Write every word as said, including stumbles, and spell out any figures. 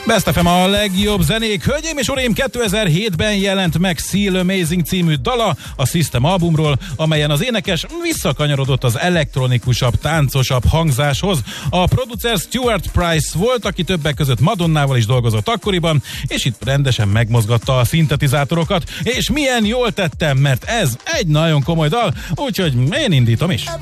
Best ef em a legjobb zenék. Hölgyeim és uraim, kétezer-hétben jelent meg Seal Amazing című dala a System albumról, amelyen az énekes visszakanyarodott az elektronikusabb, táncosabb hangzáshoz. A producer Stuart Price volt, aki többek között Madonnával is dolgozott akkoriban, és itt rendesen megmozgatta a szintetizátorokat, és milyen jól tettem, mert ez egy nagyon komoly dal, úgyhogy én indítom is.